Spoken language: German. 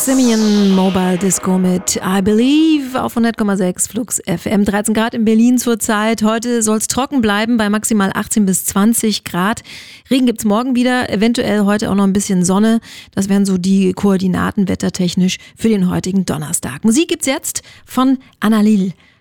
Simeon Mobile Disco mit I Believe auf 100,6 Flux FM. 13 Grad in Berlin zurzeit. Heute soll es trocken bleiben bei maximal 18 bis 20 Grad. Regen gibt's morgen wieder, eventuell heute auch noch ein bisschen Sonne. Das wären so die Koordinaten wettertechnisch für den heutigen Donnerstag. Musik gibt's jetzt von Anna Lil.